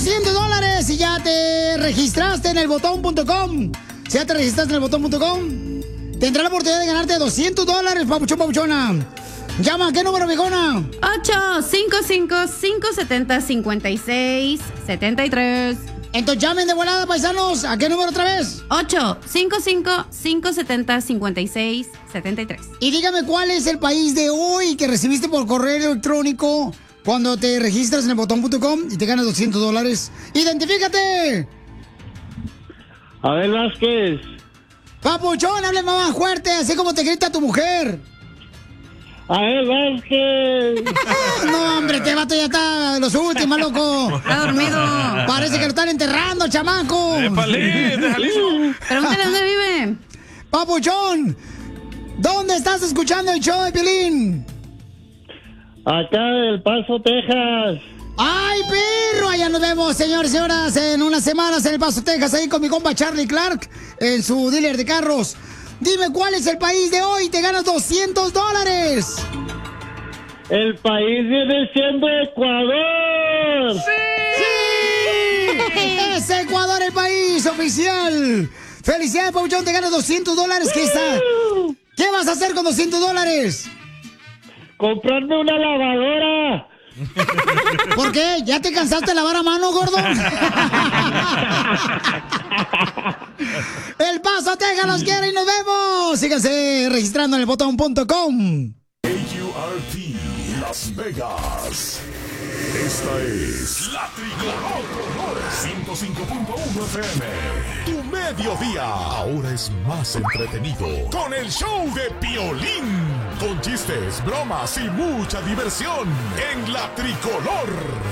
$200 si ya te registraste en elbotón.com. Si ya te registraste en elbotón.com, tendrás la oportunidad de ganarte $200, papuchón, papuchona. Llama, ¿qué número, viejona? 855-570-5673. Entonces llamen de volada, paisanos. ¿A qué número otra vez? 855-570-5673. Y dígame cuál es el país de hoy que recibiste por correo electrónico cuando te registras en elbotón.com y te ganas $200. ¡Identifícate! Abel Vázquez. Papuchón, hable más fuerte, así como te grita tu mujer. Abel Vázquez. No, hombre, este vato ya está de los últimos, loco. Está dormido. Parece que lo están enterrando, chamaco. ¡Épale! Pregúntale dónde vive. Papuchón, ¿dónde estás escuchando el show de Piolín? Acá del Paso, Texas. ¡Ay, perro! Allá nos vemos, señores y señoras, en unas semanas en El Paso, Texas, ahí con mi compa Charlie Clark, en su dealer de carros. Dime cuál es el país de hoy, te ganas $200. El país viene siendo Ecuador. ¡Sí! ¡Es Ecuador el país oficial! ¡Felicidades, Papuchón! Te ganas $200. ¿Qué vas a hacer con $200? Comprarme una lavadora. ¿Por qué? ¿Ya te cansaste de lavar a mano, gordo? El Paso, Texas los quiere y nos vemos. Síganse registrando en elbotón.com. AURT Las Vegas. Esta es La Tricolor 105.1 FM. Tu mediodía ahora es más entretenido con el show de Piolín. Con chistes, bromas y mucha diversión en La Tricolor.